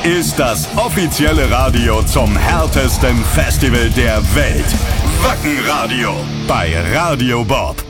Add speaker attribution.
Speaker 1: ist das offizielle Radio zum härtesten Festival der Welt. Wacken Radio bei Radio Bob.